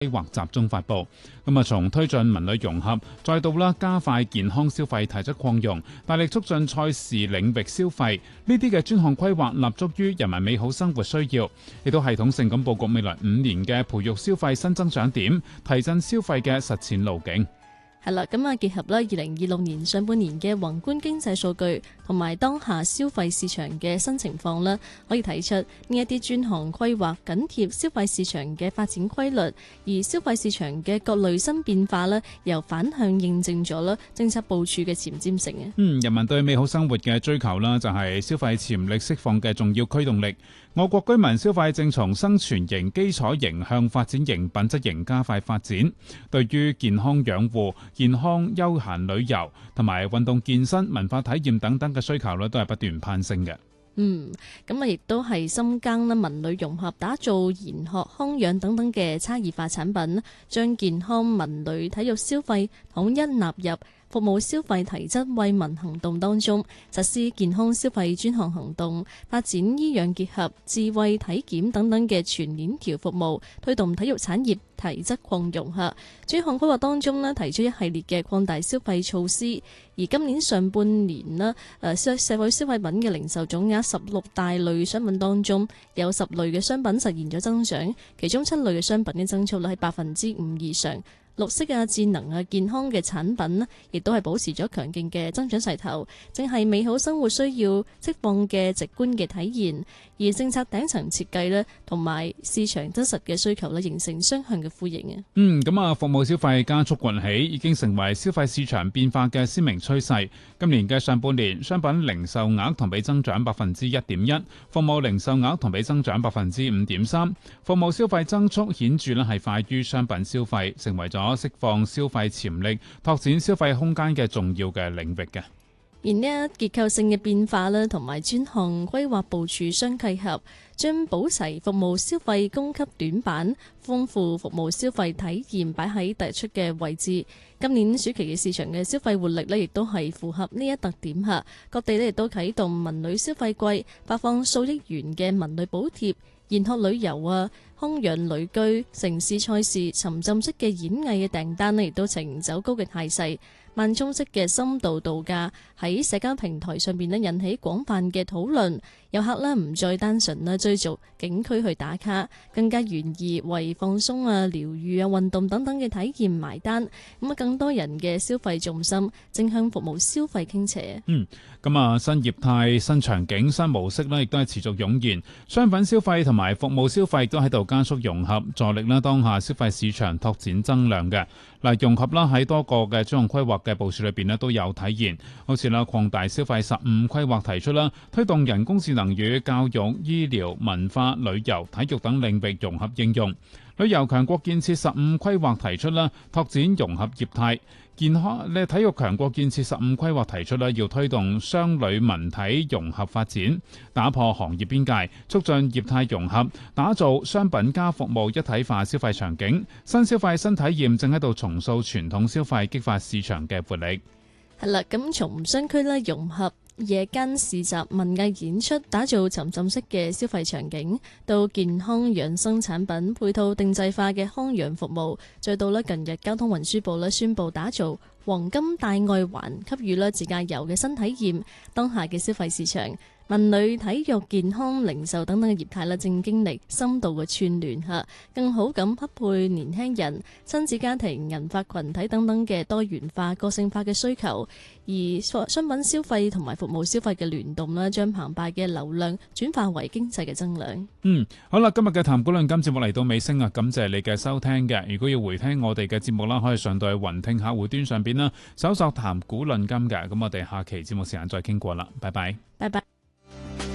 規劃集中發布。從推進文旅融合，再到加快健康消費體質擴容，大力促進賽事領域消費，呢啲嘅專項規劃立足於人民美好生活需要，亦都系統性咁佈局未來5年嘅培育消費新增長點，提振消費嘅實踐路徑。 係啦，結合2026年上半年嘅宏觀經濟數據同埋當下消費市場嘅新情況啦，可以睇出呢一啲專項規劃緊貼消費市場嘅發展規律，而消費市場嘅各類新變化呢，又反向認證咗政策部署嘅前瞻性嘅。 人民對美好生活嘅追求啦，就係消費潛力釋放嘅重要驅動力。我國居民消費正從生存型、基礎型向發展型、品質型加快發展。對於健康養護、健康休閒旅遊同埋運動健身、文化體驗等等嘅需求咧，都係不斷攀升嘅。 亦都係深耕文旅融合，打造研學、康養等等嘅差異化產品，將健康文旅體育消費統一納入服務消費提質惠民行動當中，實施健康消費專項行動，發展醫養結合、智慧體檢等等嘅全鏈條服務，推動體育產業提質擴容。專項規劃當中提出一系列嘅擴大消費措施，而今年上半年社會消費品嘅零售總額16大類商品當中，有10類嘅商品實現咗增長，其中7類嘅商品嘅增速率係5%以上。綠色智能健康嘅產品亦都係保持咗強勁嘅增長勢頭，正係美好生活需要釋放嘅直觀嘅體現。而政策頂層設計同埋市場真實嘅需求形成雙向嘅呼應。 服務消費加速崛起，已經成為消費市場變化嘅鮮明趨勢。今年嘅上半年，商品零售額同比增長1.1%，服務零售額同比增長5.3%。服務消費增速顯著係快於商品消費，成為咗釋放消費潛力、拓展消費空間嘅重要嘅領域嘅。 而呢結構性嘅變化同埋專項規劃部署相契合，將補齊服務消費供給短板，豐富服務消費體驗擺喺突出嘅位置。今年暑期嘅市場嘅消費活力亦都係符合呢一特點下，各地亦都啟動文旅消費季，發放數億元嘅文旅補貼。研學旅遊康養旅居、城市賽事、沉浸式嘅演藝嘅訂單亦都呈走高嘅態勢。慢充式嘅深度度假喺社交平台上邊引起廣泛嘅討論，遊客唔再單純追逐景區去打卡，更加願意為放鬆療愈運動等等嘅體驗埋單。更多人嘅消費重心正向服務消費傾斜。 新業態、新場景、新模式亦都係持續湧現，商品消費同埋服務消費都喺度加速融合，助力當下消費市場拓展增量嘅。融合喺多個嘅專項規劃嘅部署裏邊都有體現，好似擴大消費15規劃提出推動人工智能與教育、醫療、文化、旅遊、體育等領域融合應用。旅遊強國建設15規劃提出拓展融合業態。健康體育強國建設15規劃提出要推動商旅文體融合發展，打破行業邊界，促進業態融合，打造商品加服務一體化消費場景。新消費新體驗正喺度重塑傳統消費，激發市場嘅活力。 係啦，從商區融合夜間市集、文藝演出，打造沉浸式嘅消費場景，到健康養生產品配套定制化嘅康養服務，再到近日交通運輸部宣布打造黃金大外環，給予自駕遊嘅新體驗。當下嘅消費市場、文旅、體育、健康、零售等等嘅業態正經歷深度嘅串聯下，更好咁匹配年輕人、親子家庭、銀髮群體等等嘅多元化、個性化嘅需求。而商品消費同埋服務消費嘅聯動將澎湃嘅流量轉化為經濟嘅增量。 好啦，今日嘅談股論金節目嚟到尾聲啊，感謝你嘅收聽嘅。如果要回聽我哋嘅節目可以上到去雲聽客戶端上邊搜索談股論金嘅。咁我哋下期節目時間再傾過啦，拜拜。 拜拜。